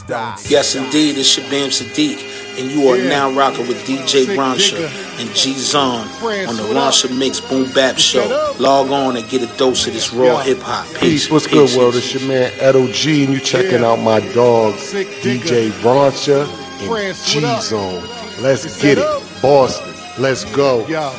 Yes, indeed, it's Shabam Sadiq, and you are now rocking with DJ Ronsha and G-Zone on the Ronsha Mix Boom Bap Show. Log on and get a dose of this raw hip-hop. Peace. What's good, world? It's your man, Edo G, and you checking out my dog, DJ Ronsha and G-Zone. Let's get it. Boston, let's go.